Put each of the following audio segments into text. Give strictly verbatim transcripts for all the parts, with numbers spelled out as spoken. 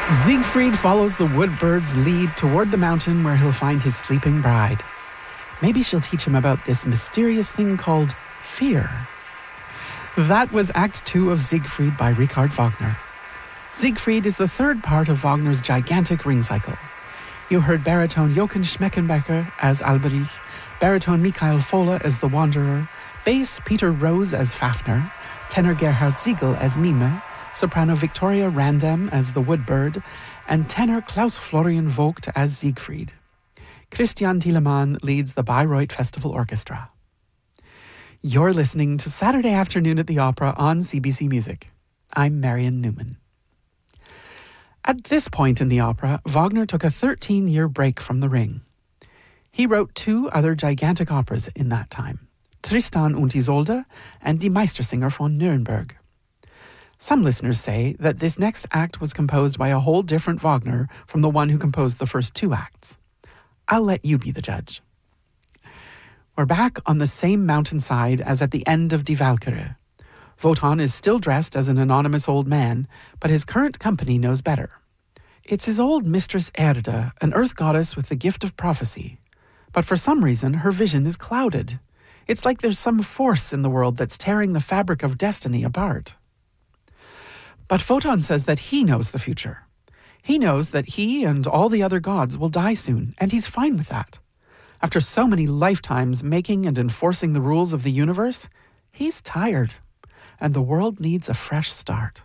Siegfried follows the woodbird's lead toward the mountain where he'll find his sleeping bride. Maybe she'll teach him about this mysterious thing called fear. That was Act Two of Siegfried by Richard Wagner. Siegfried is the third part of Wagner's gigantic ring cycle. You heard baritone Jochen Schmeckenbecker as Alberich, baritone Michael Fohle as the Wanderer, bass Peter Rose as Fafner, tenor Gerhard Siegel as Mime, soprano Victoria Randem as the Woodbird, and tenor Klaus Florian Vogt as Siegfried. Christian Thielemann leads the Bayreuth Festival Orchestra. You're listening to Saturday Afternoon at the Opera on C B C Music. I'm Marion Newman. At this point in the opera, Wagner took a thirteen-year break from the Ring. He wrote two other gigantic operas in that time, Tristan und Isolde and Die Meistersinger von Nürnberg. Some listeners say that this next act was composed by a whole different Wagner from the one who composed the first two acts. I'll let you be the judge. We're back on the same mountainside as at the end of Die Walküre. Wotan is still dressed as an anonymous old man, but his current company knows better. It's his old mistress Erda, an earth goddess with the gift of prophecy. But for some reason, her vision is clouded. It's like there's some force in the world that's tearing the fabric of destiny apart. But Wotan says that he knows the future. He knows that he and all the other gods will die soon, and he's fine with that. After so many lifetimes making and enforcing the rules of the universe, he's tired, and the world needs a fresh start.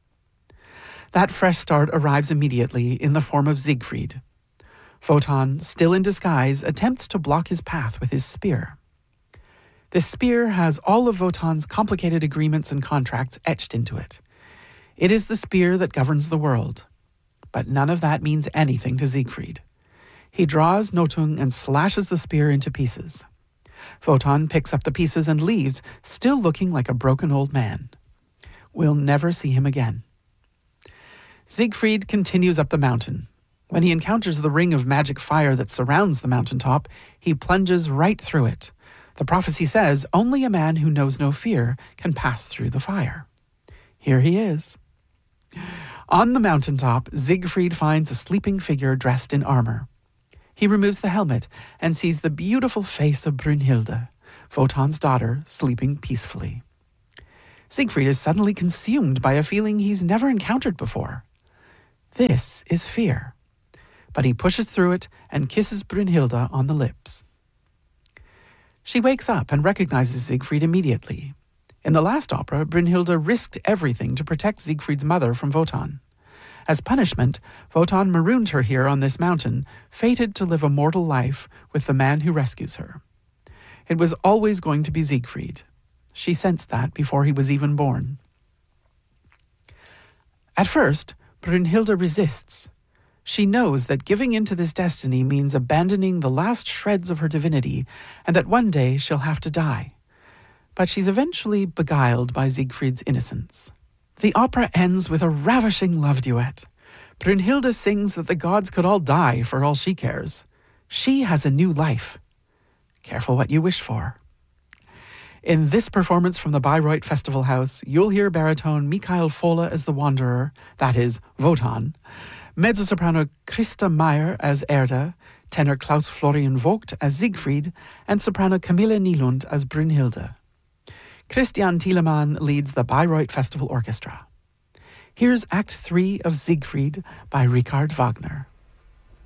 That fresh start arrives immediately in the form of Siegfried. Wotan, still in disguise, attempts to block his path with his spear. This spear has all of Wotan's complicated agreements and contracts etched into it. It is the spear that governs the world. But none of that means anything to Siegfried. He draws Nothung and slashes the spear into pieces. Wotan picks up the pieces and leaves, still looking like a broken old man. We'll never see him again. Siegfried continues up the mountain. When he encounters the ring of magic fire that surrounds the mountaintop, he plunges right through it. The prophecy says only a man who knows no fear can pass through the fire. Here he is. On the mountaintop, Siegfried finds a sleeping figure dressed in armor. He removes the helmet and sees the beautiful face of Brünnhilde, Wotan's daughter, sleeping peacefully. Siegfried is suddenly consumed by a feeling he's never encountered before. This is fear. But he pushes through it and kisses Brünnhilde on the lips. She wakes up and recognizes Siegfried immediately. In the last opera, Brünnhilde risked everything to protect Siegfried's mother from Wotan. As punishment, Wotan marooned her here on this mountain, fated to live a mortal life with the man who rescues her. It was always going to be Siegfried. She sensed that before he was even born. At first, Brünnhilde resists. She knows that giving in to this destiny means abandoning the last shreds of her divinity, and that one day she'll have to die. But she's eventually beguiled by Siegfried's innocence. The opera ends with a ravishing love duet. Brünnhilde sings that the gods could all die for all she cares. She has a new life. Careful what you wish for. In this performance from the Bayreuth Festival House, you'll hear baritone Michael Fohle as the Wanderer, that is, Wotan, mezzo-soprano Christa Meyer as Erda, tenor Klaus Florian Vogt as Siegfried, and soprano Camilla Nylund as Brünnhilde. Christian Thielemann leads the Bayreuth Festival Orchestra. Here's Act Three of Siegfried by Richard Wagner.